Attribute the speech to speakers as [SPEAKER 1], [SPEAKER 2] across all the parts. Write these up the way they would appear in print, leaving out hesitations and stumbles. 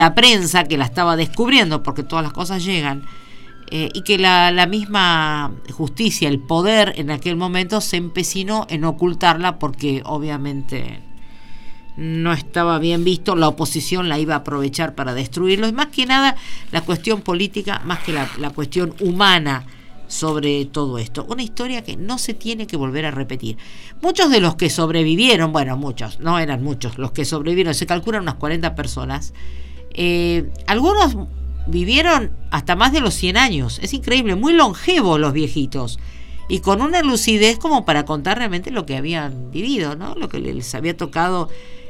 [SPEAKER 1] la prensa que la estaba descubriendo, porque todas las cosas llegan, y que la misma justicia, el poder en aquel momento se empecinó en ocultarla porque obviamente no estaba bien visto, la oposición la iba a aprovechar para destruirlo, y más que nada la cuestión política, más que la cuestión humana sobre todo esto. Una historia que no se tiene que volver a repetir. Muchos de los que sobrevivieron, bueno, muchos, no eran muchos, los que sobrevivieron, se calculan unas 40 personas, algunos vivieron hasta más de los 100 años, es increíble, muy longevos los viejitos, y con una lucidez como para contar realmente lo que habían vivido, ¿no? Lo que les había tocado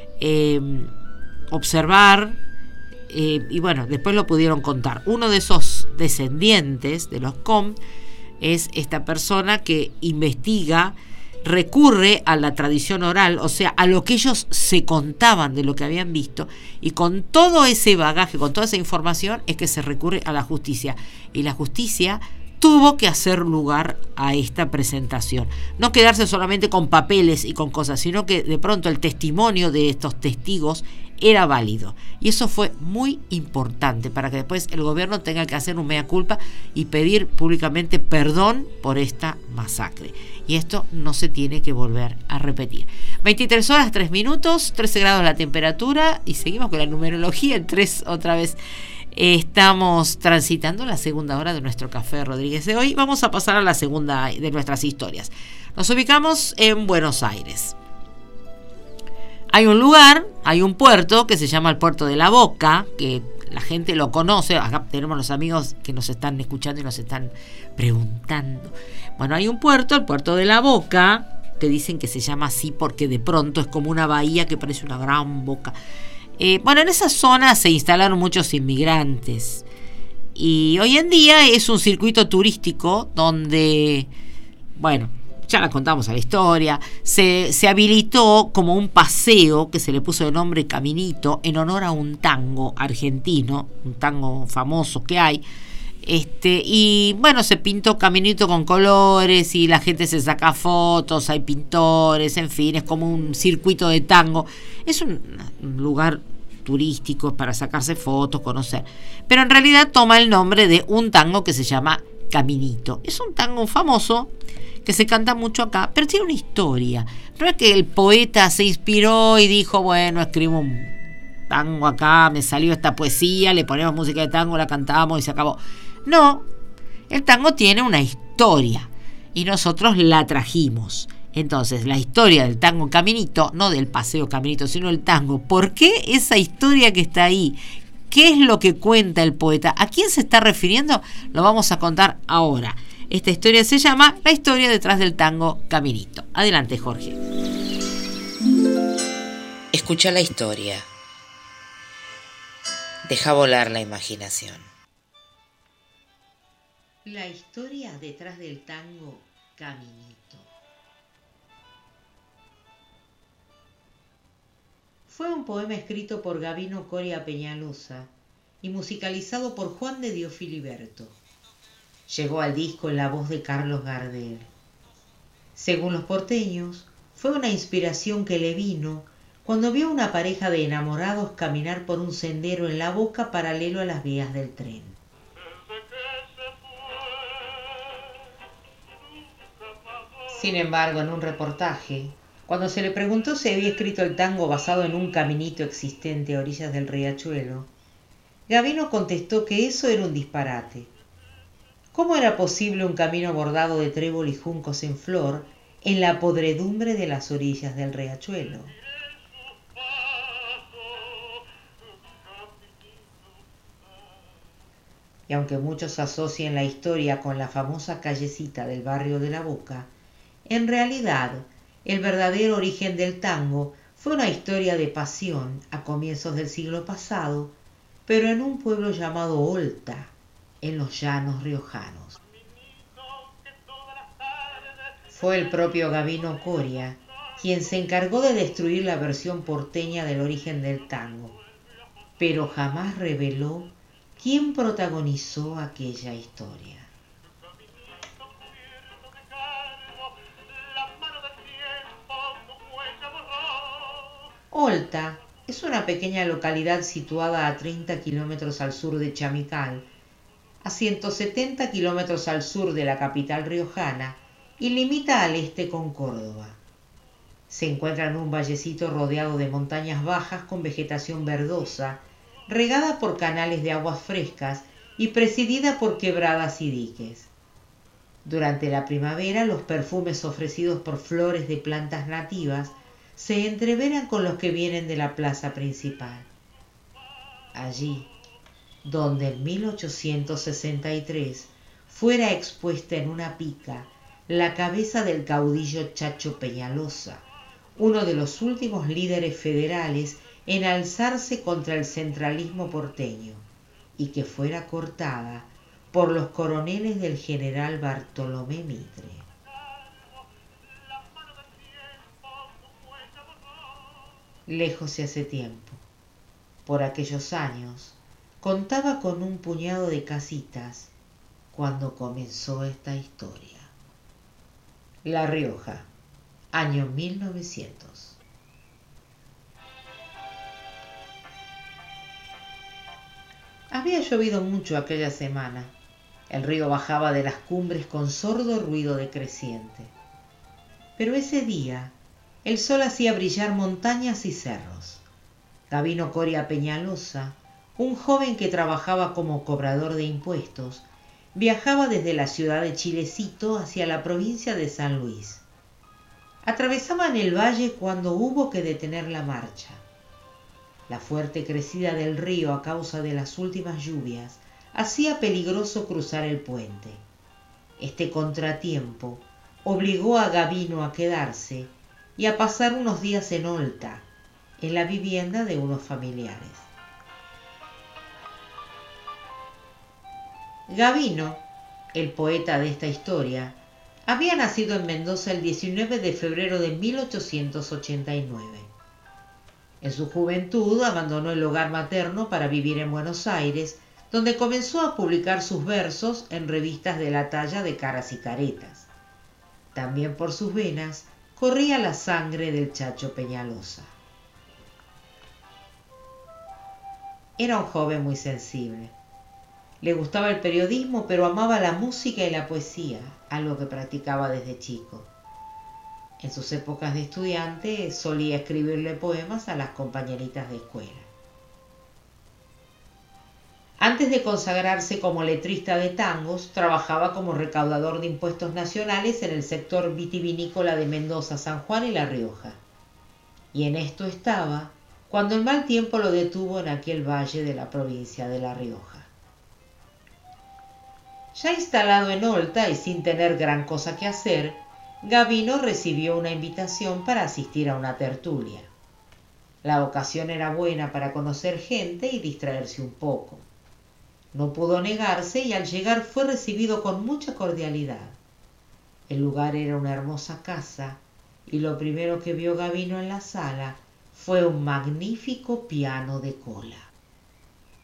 [SPEAKER 1] observar, y bueno, después lo pudieron contar. Uno de esos descendientes de los Com es esta persona que investiga, recurre a la tradición oral, o sea, a lo que ellos se contaban de lo que habían visto, y con todo ese bagaje, con toda esa información, es que se recurre a la justicia, y la justicia tuvo que hacer lugar a esta presentación, no quedarse solamente con papeles y con cosas, sino que de pronto el testimonio de estos testigos era válido, y eso fue muy importante para que después el gobierno tenga que hacer un mea culpa y pedir públicamente perdón por esta masacre, y esto no se tiene que volver a repetir. 23 horas 3 minutos, 13 grados la temperatura, y seguimos con la numerología en 3 otra vez. Estamos transitando la segunda hora de nuestro Café Rodríguez de hoy. Vamos a pasar a la segunda de nuestras historias. Nos ubicamos en Buenos Aires. Hay un lugar, hay un puerto que se llama el Puerto de la Boca, que la gente lo conoce. Acá tenemos los amigos que nos están escuchando y nos están preguntando. Bueno, hay un puerto, el Puerto de la Boca, que dicen que se llama así porque de pronto es como una bahía que parece una gran boca. Bueno, en esa zona se instalaron muchos inmigrantes, y hoy en día es un circuito turístico donde, bueno, ya la contamos a la historia, se habilitó como un paseo que se le puso de nombre Caminito en honor a un tango argentino, un tango famoso que hay. Y bueno, se pintó Caminito con colores y la gente se saca fotos, hay pintores, en fin, es como un circuito de tango. Es un lugar turístico para sacarse fotos, conocer, pero en realidad toma el nombre de un tango que se llama Caminito. Es un tango famoso que se canta mucho acá, pero tiene una historia. No es que el poeta se inspiró y dijo, bueno, escribo un tango acá, me salió esta poesía, le ponemos música de tango, la cantamos y se acabó. No, el tango tiene una historia y nosotros la trajimos. Entonces, la historia del tango Caminito, no del paseo Caminito, sino el tango. ¿Por qué esa historia que está ahí? ¿Qué es lo que cuenta el poeta? ¿A quién se está refiriendo? Lo vamos a contar ahora. Esta historia se llama La historia detrás del tango Caminito. Adelante, Jorge.
[SPEAKER 2] Escucha la historia. Deja volar la imaginación.
[SPEAKER 1] La historia detrás del tango Caminito. Fue un poema escrito por Gabino Coria Peñalosa y musicalizado por Juan de Dios Filiberto. Llegó al disco en la voz de Carlos Gardel. Según los porteños, fue una inspiración que le vino cuando vio a una pareja de enamorados caminar por un sendero en la Boca paralelo a las vías del tren. Sin embargo, en un reportaje, cuando se le preguntó si había escrito el tango basado en un caminito existente a orillas del riachuelo, Gabino contestó que eso era un disparate. ¿Cómo era posible un camino bordado de trébol y juncos en flor en la podredumbre de las orillas del riachuelo? Y aunque muchos asocian la historia con la famosa callecita del barrio de La Boca, en realidad el verdadero origen del tango fue una historia de pasión a comienzos del siglo pasado, pero en un pueblo llamado Olta, en los llanos riojanos. Fue el propio Gabino Coria quien se encargó de destruir la versión porteña del origen del tango, pero jamás reveló quién protagonizó aquella historia. Olta es una pequeña localidad situada a 30 kilómetros al sur de Chamical, a 170 kilómetros al sur de la capital riojana y limita al este con Córdoba. Se encuentra en un vallecito rodeado de montañas bajas con vegetación verdosa, regada por canales de aguas frescas y presidida por quebradas y diques. Durante la primavera, los perfumes ofrecidos por flores de plantas nativas se entreveran con los que vienen de la plaza principal. Allí, donde en 1863 fuera expuesta en una pica la cabeza del caudillo Chacho Peñalosa, uno de los últimos líderes federales en alzarse contra el centralismo porteño, y que fuera cortada por los coroneles del general Bartolomé Mitre. Lejos y hace tiempo, por aquellos años, contaba con un puñado de casitas cuando comenzó esta historia. La Rioja, año 1900. Había llovido mucho aquella semana. El río bajaba de las cumbres con sordo ruido decreciente. Pero ese día el sol hacía brillar montañas y cerros. Gabino Coria Peñalosa, un joven que trabajaba como cobrador de impuestos, viajaba desde la ciudad de Chilecito hacia la provincia de San Luis. Atravesaban el valle cuando hubo que detener la marcha. La fuerte crecida del río a causa de las últimas lluvias hacía peligroso cruzar el puente. Este contratiempo obligó a Gabino a quedarse y a pasar unos días en Olta, en la vivienda de unos familiares. Gabino, el poeta de esta historia, había nacido en Mendoza el 19 de febrero de 1889. En su juventud abandonó el hogar materno para vivir en Buenos Aires, donde comenzó a publicar sus versos en revistas de la talla de Caras y Caretas. También por sus venas corría la sangre del Chacho Peñalosa. Era un joven muy sensible. Le gustaba el periodismo, pero amaba la música y la poesía, algo que practicaba desde chico. En sus épocas de estudiante solía escribirle poemas a las compañeritas de escuela. Antes de consagrarse como letrista de tangos, trabajaba como recaudador de impuestos nacionales en el sector vitivinícola de Mendoza, San Juan y La Rioja. Y en esto estaba cuando el mal tiempo lo detuvo en aquel valle de la provincia de La Rioja. Ya instalado en Olta y sin tener gran cosa que hacer, Gabino recibió una invitación para asistir a una tertulia. La ocasión era buena para conocer gente y distraerse un poco. No pudo negarse y al llegar fue recibido con mucha cordialidad. El lugar era una hermosa casa y lo primero que vio Gabino en la sala fue un magnífico piano de cola.